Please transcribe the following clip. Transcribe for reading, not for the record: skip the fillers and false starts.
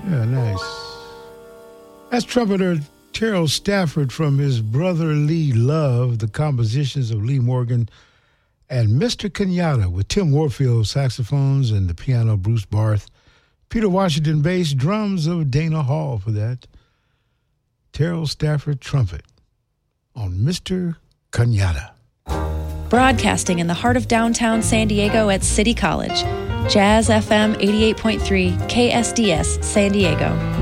Yeah, nice. That's trumpeter Terrell Stafford from his brother Lee Love, the compositions of Lee Morgan, and Mr. Kenyatta with Tim Warfield saxophones and the piano Bruce Barth, Peter Washington bass, drums of Dana Hall for that. Terrell Stafford trumpet on Mr. Kenyatta. Broadcasting in the heart of downtown San Diego at City College. Jazz FM 88.3 KSDS San Diego.